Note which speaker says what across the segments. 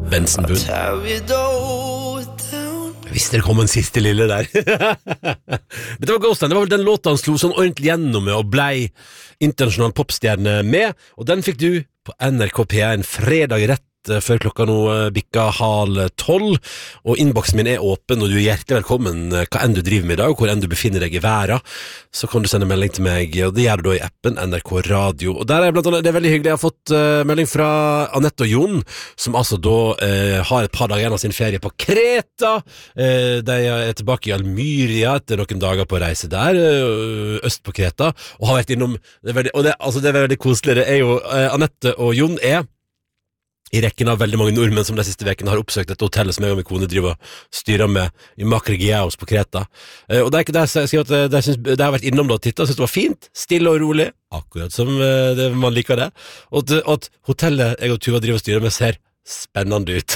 Speaker 1: Bensenbund. Hvis det kom en siste lille der. Dette var Ghost, det var vel den låta han slo sånn ordentlig gjennom med og blei internasjonal popstjerne med, og den fikk du på NRK P1 fredag rett før klokka nå bikka 11:30, og innboksen min åpen, og du hjertelig velkommen hva enn du driver med i dag, og hvor enn du befinner deg i verden, så kan du sende melding til meg, og det gjør du da i appen NRK Radio. Og der blant annet, det veldig hyggelig, jeg har fått melding fra Anette og Jon, som altså da har et par dager igjen av sin ferie på Kreta. De tilbake i Almyria etter noen dager på reise der, øst på Kreta, og har vært innom, det er veldig koselig, det jo, Anette og Jon i rekken av veldig mange nordmenn som de siste vekene har oppsøkt et hotell som jeg og min kone driver og styrer med i Makrigiaos på Kreta. Og det ikke der jeg skriver at de har vært innom da og tittet, synes det var fint, stille og rolig, akkurat som man liker det. Og at hotellet jeg og Tuva driver og styrer med ser spennende ut.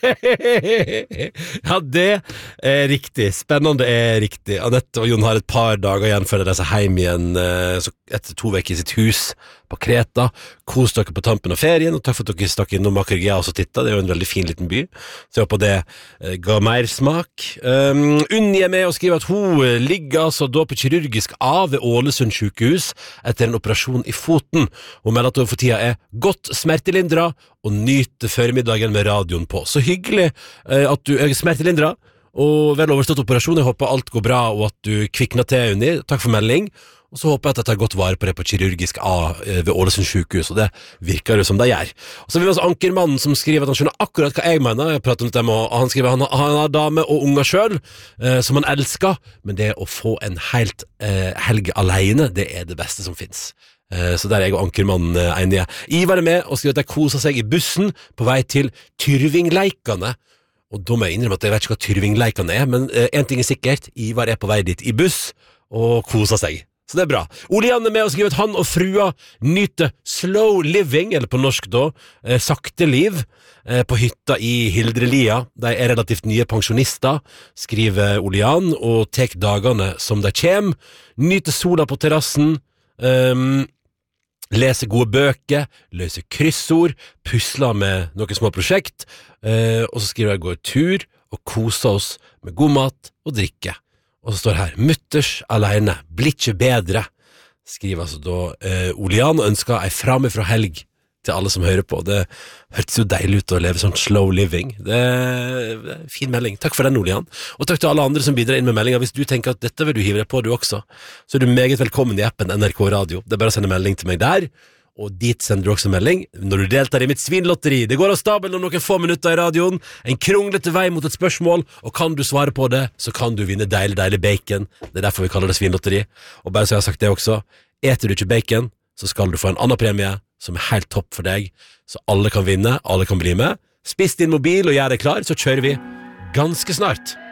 Speaker 1: Ja, det riktig. Spennende riktig. Anette og Jon har et par dager igjen før de reiser hjem igjen etter 2 veker i sitt hus på Kreta. Kos dere på tampen av ferien, og takk for at dere stakk innom Makrigiaos og tittet. Det jo en veldig fin liten by. Så jeg håper det ga mer smak. Unni med og skriver at hun ligger altså da på kirurgisk ved Ålesund sykehus etter en operasjon i foten. Hun melder at hun for tida godt smertelindra og nyter føremiddagen med radioen på. Så hyggelig at du smertelindra og vel overstått operasjon. Jeg håper alt går bra og at du kvikner til, Unni. Takk for melding. Og så håper jeg at jeg tar godt vare på det på kirurgisk ved Ålesund sykehus, og det virker jo som det gjør. Og så vil vi altså Ankermannen som skriver at han skjønner akkurat hva jeg mener. Jeg prater om dette med, og han skriver at han har dame og unger selv, som han elsker, men det å få en helt helg alene, det det beste som finnes. Så der jeg og Ankermannen enige. Ivar med og skriver at de koser seg i bussen på vei til Tyrvingleikane. Og da må jeg innrømme at jeg vet ikke hva Tyrvingleikane men en ting sikkert, Ivar på vei dit i buss og koser seg. Så det bra. Olianne med og skriver at han og frua nyter slow living, eller på norsk da, sakte liv, på hytta i Hildrelia. De relativt nye pensjonister, skriver Olian, og tek dagene som de kjem. Nyter sola på terrassen, leser gode bøker, løser kryssord, pusler med noen små prosjekt, og så skriver jeg går tur og koser oss med god mat og drikke. Og så står her, mutters alene, blir ikke bedre, skriver altså da Olian, og ønsker ei framifrå helg til alle som hører på. Det hørtes jo deilig ut å leve sånn slow living. Det fin melding. Takk for den, Olian. Og takk til alle andre som bidrar inn med meldinger. Hvis du tenker at dette vil du hive deg på, du også, så du meget velkommen i appen NRK Radio. Det bare å sende melding til meg der. Og dit sender du også melding når du deltar i mitt svinlotteri. Det går av stabelen om noen få minutter i radioen. En kronglete vei mot et spørsmål, og kan du svare på det, så kan du vinne deilig bacon. Det derfor vi kaller det svinlotteri. Og bare så jeg har sagt det også, eter du ikke bacon, så skal du få en annen premie som helt topp for deg, så alle kan vinne, alle kan bli med. Spiss din mobil og gjør deg klar, så kjører vi ganske snart.